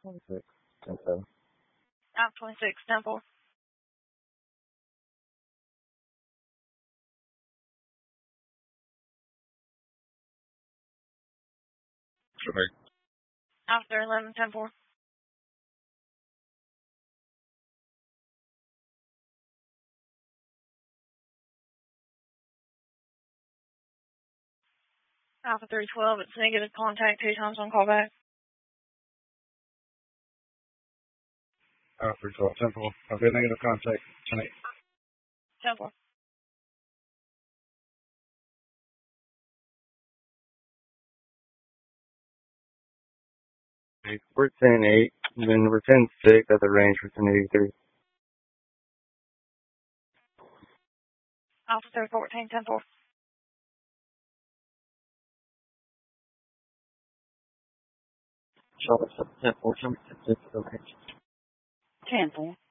26, 10-7. Alpha 26, 10-4. Sorry. Alpha 11, 10-4. Alpha 312, it's negative contact 2 times on callback. Alpha 12, 10-4. Okay, negative contact, 10-8. 10-4. We're 10-8, and then we're 10-6 at the range for 10-83. Alpha 314, 10-4. Charlotte 10-4, 10-6, okay. 10-4.